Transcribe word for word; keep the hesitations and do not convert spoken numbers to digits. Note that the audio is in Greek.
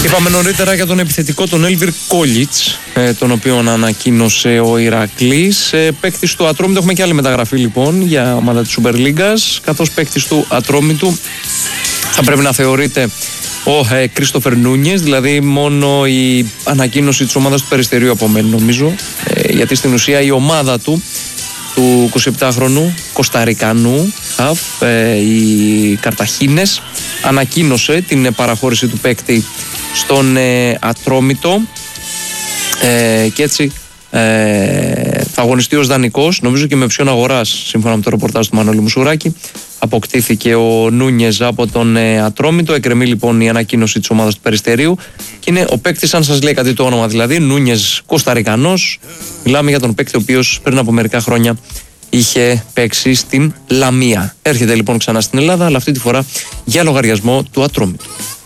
Είπαμε νωρίτερα για τον επιθετικό τον Έλβιρ Κόλιτς, τον οποίο ανακοίνωσε ο Ηρακλής. Παίκτης του Ατρόμητου, έχουμε και άλλη μεταγραφή λοιπόν για ομάδα της Σούπερ Λίγκας. Καθώς παίκτης του Ατρόμητου θα πρέπει να θεωρείται ο ε, Κρίστοφερ Νούνιες, δηλαδή μόνο η ανακοίνωση της ομάδας του Περιστερίου απομένει νομίζω, ε, γιατί στην ουσία η ομάδα του, του εικοσιεπτάχρονου Κοσταρικανού χαφ, ε, οι Καρταχίνες, ανακοίνωσε την παραχώρηση του παίκτη στον ε, Ατρόμητο ε, και έτσι ε, θα αγωνιστεί ως δανεικός, νομίζω και με option αγοράς, σύμφωνα με το ρεπορτάζ του Μανώλη Μουσουράκη. Αποκτήθηκε ο Νούνιες από τον ε, Ατρόμητο. Εκκρεμεί λοιπόν η ανακοίνωση της ομάδας του Περιστερίου και είναι ο παίκτης, αν σας λέει κάτι το όνομα δηλαδή, Νούνιες Κοσταρικανός. Μιλάμε για τον παίκτη ο οποίος πριν από μερικά χρόνια είχε παίξει στην Λαμία. Έρχεται λοιπόν ξανά στην Ελλάδα, αλλά αυτή τη φορά για λογαριασμό του Ατρόμητου.